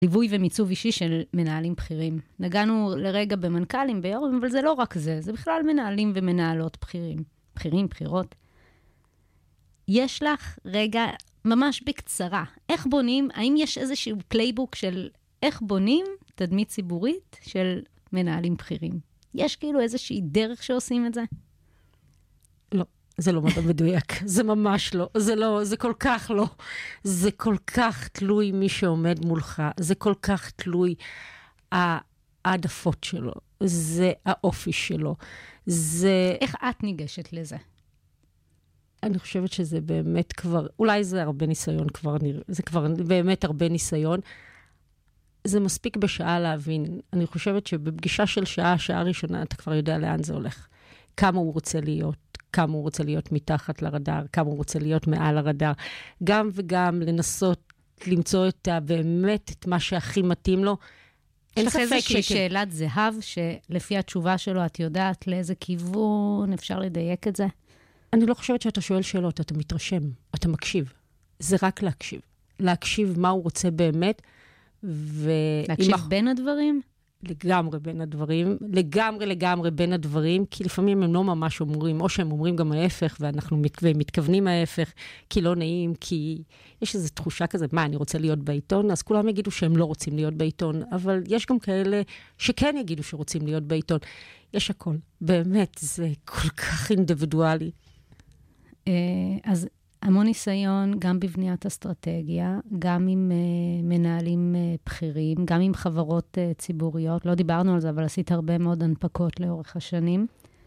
ליווי ומיצוב אישי של מנהלים בכירים. נגענו לרגע במנכ"לים, ביו"רים, אבל זה לא רק זה, זה בכלל מנהלים ומנהלות בכירים, בחירות. יש לך רגע ממש בקצרה, איך בונים, האם יש איזשהו פלייבוק של איך בונים תדמית ציבורית של מנהלים בכירים? יש כאילו איזושהי דרך שעושים את זה? לא, זה לא מדע מדויק, זה ממש לא, זה כל כך לא, זה כל כך תלוי מי שעומד מולך, זה כל כך תלוי העדפות שלו, זה האופי שלו, זה... איך את ניגשת לזה? אני חושבת שזה באמת כבר, אולי זה הרבה ניסיון כבר, זה כבר באמת הרבה ניסיון. זה מספיק בשעה להבין. אני חושבת שבפגישה של שעה ראשונה, אתה כבר יודע לאן זה הולך. כמה הוא רוצה להיות, כמה הוא רוצה להיות מתחת לרדאר, כמה הוא רוצה להיות מעל הרדאר. גם וגם לנסות למצוא באמת את מה שהכי מתאים לו. יש לך איזושהי שאלת זהב, שלפי התשובה שלו את יודעת לאיזה כיוון אפשר לדייק את זה? אני לא חושבת שאתה שואל שאלות, אתה מתרשם, אתה מקשיב. זה רק להקשיב. להקשיב מה הוא רוצה באמת, להקשיב בין הדברים? לגמרי בין הדברים, לגמרי בין הדברים, כי לפעמים הם לא ממש אומרים, או שהם אומרים גם ההפך, ואנחנו מתכוונים ההפך, כי לא נעים, כי יש איזו תחושה כזה, מה, אני רוצה להיות בעיתון? אז כולם יגידו שהם לא רוצים להיות בעיתון, אבל יש גם כאלה שכן יגידו שרוצים להיות בעיתון. יש הכל, באמת, זה כל כך אינדיבידואלי. אז המון ניסיון גם בבניית אסטרטגיה, גם עם מנהלים בכירים, גם עם חברות ציבוריות. לא דיברנו על זה, אבל עשית הרבה מאוד הנפקות לאורך השנים.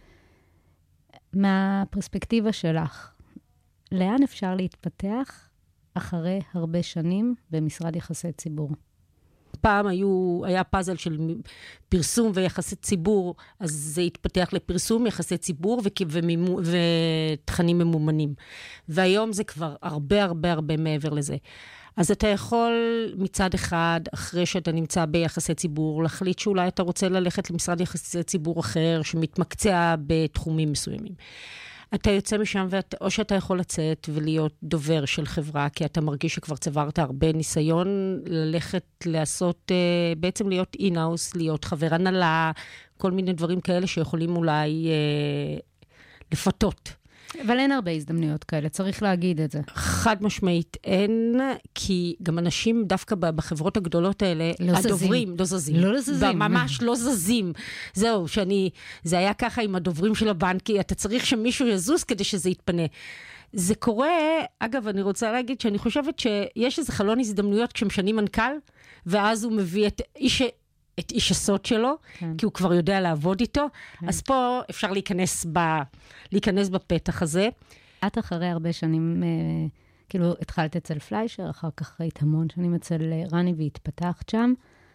מהפרספקטיבה שלך, לאן אפשר להתפתח אחרי הרבה שנים במשרד יחסי ציבור? פעם היה פאזל של פרסום ויחסי ציבור, אז זה התפתח לפרסום, יחסי ציבור ותכנים ממומנים. והיום זה כבר הרבה מעבר לזה. אז אתה יכול מצד אחד, אחרי שאתה נמצא ביחסי ציבור, להחליט שאולי אתה רוצה ללכת למשרד יחסי ציבור אחר, שמתמקצע בתחומים מסוימים. אתה יוצא משם, או שאתה יכול לצאת ולהיות דובר של חברה, כי אתה מרגיש שכבר צברת הרבה ניסיון ללכת לעשות, בעצם להיות אין-האוס, להיות חבר הנהלה, כל מיני דברים כאלה שיכולים אולי לפתות. אבל אין הרבה הזדמנויות כאלה, צריך להגיד את זה. חד משמעית אין, כי גם אנשים דווקא בחברות הגדולות האלה, הדוברים לא זזים. לא זזים. ממש לא זזים. זהו, זה היה ככה עם הדוברים של הבנק, כי אתה צריך שמישהו יזוז כדי שזה יתפנה. זה קורה, אגב, אני רוצה להגיד שאני חושבת שיש איזה חלון הזדמנויות כשמשנים מנכ"ל, ואז הוא מביא את איש הסוד שלו, כן. כי הוא כבר יודע לעבוד איתו, כן. אז פה אפשר להיכנס בפתח הזה. את אחרי הרבה שנים, כאילו התחלת אצל פליישר, אחר כך היית המון שנים אצל רני והתפתחת שם.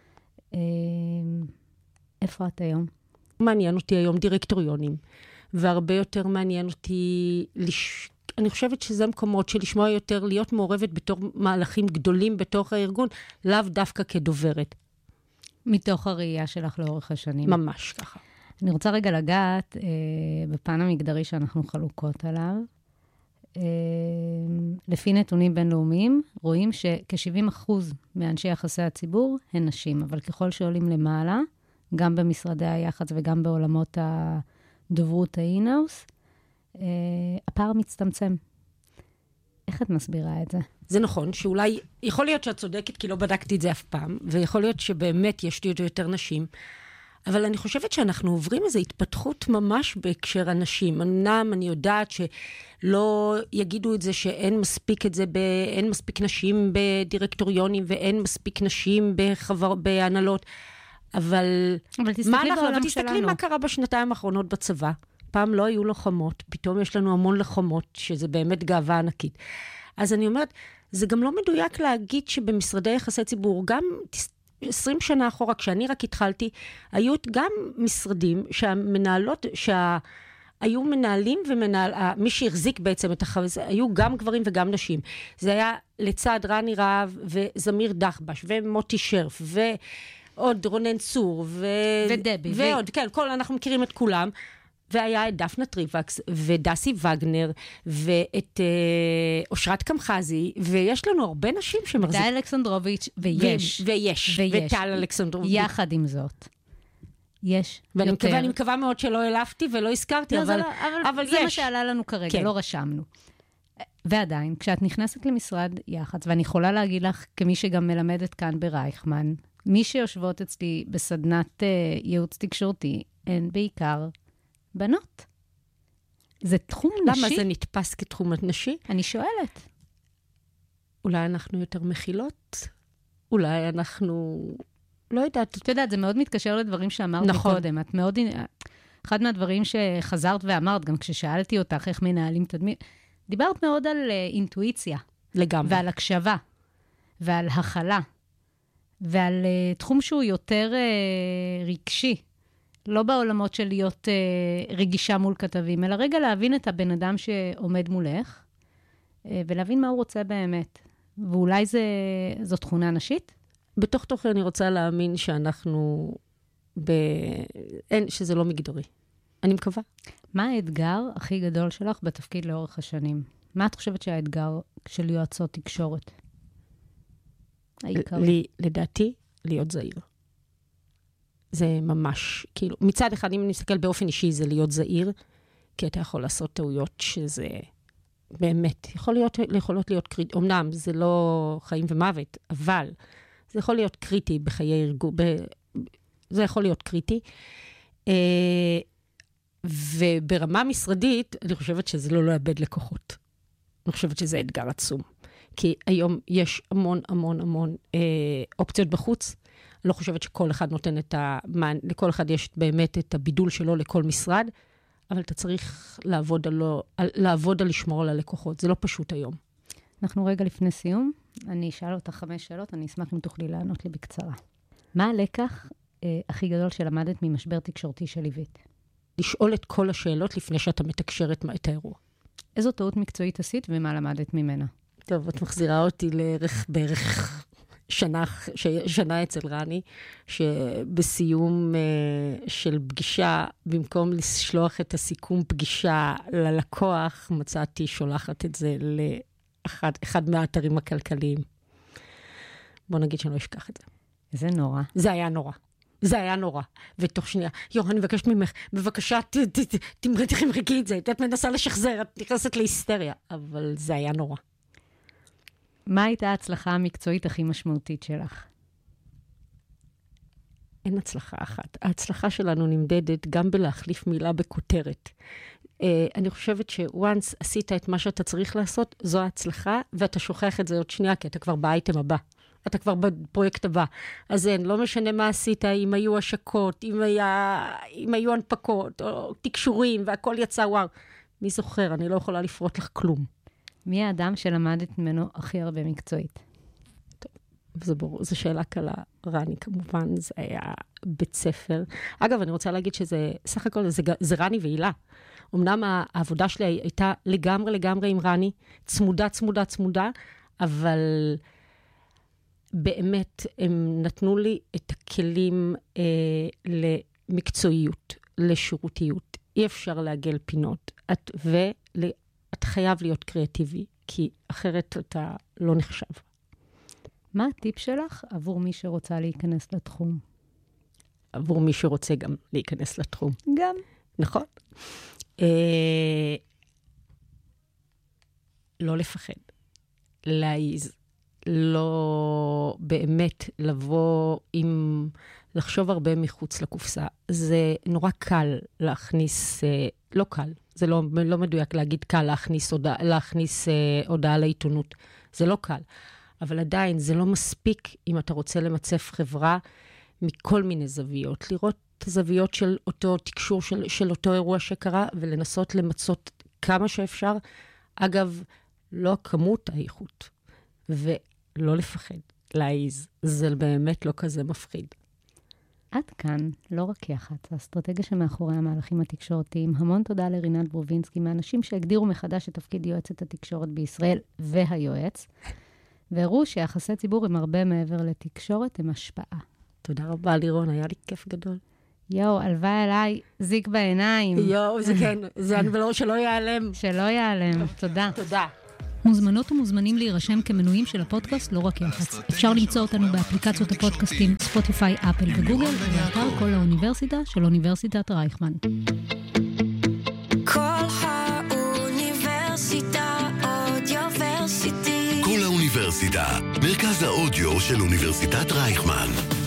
איפה את היום? מעניין אותי היום דירקטוריונים, והרבה יותר מעניין אותי, אני חושבת שזה מקומות שלשמוע יותר, להיות מעורבת בתור מהלכים גדולים בתוך הארגון, לאו דווקא כדוברת. מתוך הראייה שלך לאורך השנים. ממש ככה. אני רוצה רגע לגעת בפן המגדרי שאנחנו חלוקות עליו. לפי נתונים בינלאומיים, רואים שכ-70% מאנשי יחסי הציבור הן נשים, אבל ככל שעולים למעלה, גם במשרדי היח"צ וגם בעולמות הדוברות האין-האוס, הפער מצטמצם. איך את מסבירה את זה? זה נכון, שאולי, יכול להיות שאת צודקת, כי לא בדקתי את זה אף פעם, ויכול להיות שבאמת יש לי יותר נשים, אבל אני חושבת שאנחנו עוברים איזו התפתחות ממש בהקשר הנשים. אמנם אני יודעת שלא יגידו את זה שאין מספיק את זה, אין מספיק נשים בדירקטוריונים, ואין מספיק נשים בהנהלות, אבל תסתכלי מה קרה בשנתיים האחרונות בצבא. פעם לא היו לוחמות, פתאום יש לנו המון לוחמות, שזה באמת גאווה ענקית. אז אני אומרת, זה גם לא מדויק להגיד שבמשרדי יחסי ציבור, גם 20 שנה אחורה, כשאני רק התחלתי, היו גם משרדים שהמנהלות, שהיו מנהלים מי שהחזיק בעצם את החווה, היו גם גברים וגם נשים. זה היה לצד רני רהב וזמיר דחבש ומוטי שרף ועוד רונן צור ודבי. ועוד, כן, אנחנו מכירים את כולם. והיה את דפנה טריבקס, ודסי וגנר, ואת אושרת קמחזי, ויש לנו הרבה נשים שמחזיק. טל אלכסנדרוביץ', ויש. וטל אלכסנדרוביץ'. יחד עם זאת. יש יותר. יותר. ואני מקווה מאוד שלא העלפתי ולא הזכרתי, אבל יש. זה מה שעלה לנו כרגע, כן. לא רשמנו. ועדיין, כשאת נכנסת למשרד יח"צ, ואני יכולה להגיד לך, כמי שגם מלמדת כאן ברייכמן, מי שיושבות אצלי בסדנת ייעוץ תקשורתי, הן בעיקר בנות. זה תחום נשי. למה זה נתפס כתחום נשי? אני שואלת. אולי אנחנו יותר מכילות? אולי אנחנו... לא יודעת. את יודעת, זה מאוד מתקשר לדברים שאמרת נכון. מקודם. את מאוד... אחד מהדברים שחזרת ואמרת, גם כששאלתי אותך איך מנהלים תדמית, דיברת מאוד על אינטואיציה. לגמרי. ועל הקשבה. ועל הכלה. ועל תחום שהוא יותר רגשי. לא בעולמות של להיות רגישה מול כתבים, אלא רגע להבין את הבן אדם שעומד מולך, ולהבין מה הוא רוצה באמת. ואולי זו תכונה נשית? בתוך תוכי אני רוצה להאמין שאנחנו, שזה לא מגדרי. אני מקווה. מה האתגר הכי גדול שלך בתפקיד לאורך השנים? מה את חושבת שהאתגר של יועצות תקשורת? לדעתי, להיות זהיר. זה ממש, כאילו, מצד אחד, אם נסתכל באופן אישי, זה להיות זהיר, כי אתה יכול לעשות טעויות שזה באמת, יכולות להיות קריטי. אמנם זה לא חיים ומוות, אבל זה יכול להיות קריטי בחיי ארגון, זה יכול להיות קריטי. וברמה משרדית, אני חושבת שזה לא לאבד לקוחות. אני חושבת שזה אתגר עצום. כי היום יש המון, המון, המון אופציות בחוץ. אני לא חושבת שכל אחד נותן לכל אחד יש באמת את הבידול שלו לכל משרד, אבל אתה צריך לעבוד על לשמור על הלקוחות. זה לא פשוט היום. אנחנו רגע לפני סיום. אני אשאל אותך 5 שאלות, אני אשמח אם תוכלי לענות לי בקצרה. מה הלקח הכי גדול שלמדת ממשבר תקשורתי שליווית? לשאול את כל השאלות לפני שאתה מתקשרת את האירוע. איזו טעות מקצועית עשית ומה למדת ממנה? טוב, את מחזירה אותי בערך שנה אצל רני, שבסיום של פגישה, במקום לשלוח את הסיכום פגישה ללקוח, מצאתי שולחת את זה לאחד מהאתרים הכלכליים. בוא נגיד שאני לא אשכח את זה. זה נורא. זה היה נורא. זה היה נורא. ותוך שנייה, אני מבקשת ממך, בבקשה, תמרקי את זה. את מנסה לשחזר, את נכנסת להיסטריה. אבל זה היה נורא. מה הייתה ההצלחה המקצועית הכי משמעותית שלך? אין הצלחה אחת. ההצלחה שלנו נמדדת גם בלהחליף מילה בכותרת. אני חושבת ש-once עשית את מה שאתה צריך לעשות, זו ההצלחה, ואתה שוכח את זה עוד שנייה, כי אתה כבר באייטם הבא. אתה כבר בפרויקט הבא. אז אין, לא משנה מה עשית, אם היו השקות, אם היו הנפקות, או תקשורים, והכל יצא וואו. מי זוכר? אני לא יכולה לפרוט לך כלום. מי האדם שלמדת ממנו הכי הרבה מקצועית? טוב, זה ברור, זו שאלה קלה. רני, כמובן, זה היה בית ספר. אגב, אני רוצה להגיד שזה, סך הכל, זה רני והילה. אמנם העבודה שלי הייתה לגמרי עם רני, צמודה, אבל באמת, הם נתנו לי את הכלים למקצועיות, לשירותיות. אי אפשר לעגל פינות. את חייב להיות קריאטיבי, כי אחרת אתה לא נחשב. מה הטיפ שלך עבור מי שרוצה להיכנס לתחום? עבור מי שרוצה גם להיכנס לתחום. גם. נכון. לא לפחד. להעיז. לא באמת לבוא עם... לחשוב הרבה מחוץ לקופסה. זה נורא קל להכניס... לא קל. זה לא מדויק להגיד קל להכניס הודעה לעיתונות. זה לא קל. אבל עדיין זה לא מספיק אם אתה רוצה למצף חברה מכל מיני זוויות. לראות את הזוויות של אותו תקשור, של אותו אירוע שקרה, ולנסות למצות כמה שאפשר. אגב, לא הכמות, האיכות. ולא לפחד, להעיז. זה באמת לא כזה מפחיד. עד כאן, לא רק יח"צ, האסטרטגיה שמאחורי המהלכים התקשורתיים. המון תודה לרינת ברובינסקי, מאנשים שהגדירו מחדש את תפקיד יועצת התקשורת בישראל והיועץ, והראו שיחסי ציבור עם הרבה מעבר לתקשורת הם השפעה. תודה רבה לירון, היה לי כיף גדול. יואו, הלוואי עליי, זיק בעיניים. יואו, זה כן, זה שלא ייעלם. שלא ייעלם, תודה. תודה. מוזמנות ומוזמנים להירשם כמנויים של הפודקאסט, לא רק יח"צ. אפשר למצוא אותנו באפליקציות הפודקאסטים, ספוטיפיי, אפל וגוגל, ובאתר כל האוניברסיטה של אוניברסיטת רייכמן. כל האוניברסיטה אודיוורסיטי. כל האוניברסיטה, מרכז האודיו של אוניברסיטת רייכמן.